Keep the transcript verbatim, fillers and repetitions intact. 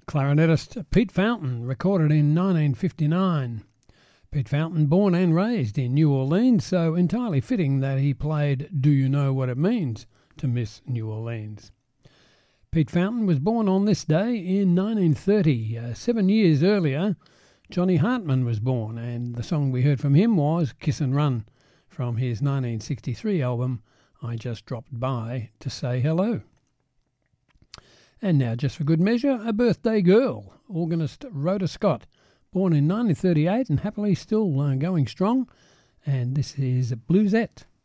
Clarinetist Pete Fountain, recorded in nineteen fifty-nine. Pete Fountain, born and raised in New Orleans, so entirely fitting that he played Do You Know What It Means to Miss New Orleans. Pete Fountain was born on this day in nineteen thirty. Uh, seven years earlier, Johnny Hartman was born, and the song we heard from him was Kiss and Run from his nineteen sixty-three album, I Just Dropped By to Say Hello. And now, just for good measure, a birthday girl, organist Rhoda Scott, born in nineteen thirty-eight and happily still uh, going strong. And this is Bluesette.